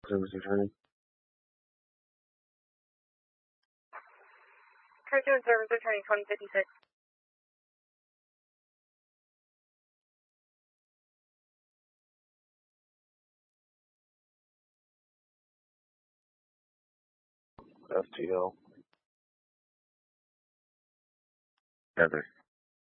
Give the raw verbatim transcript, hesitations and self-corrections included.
Service attorney. Cartoon Service Attorney twenty fifty-six. F T L. Heather.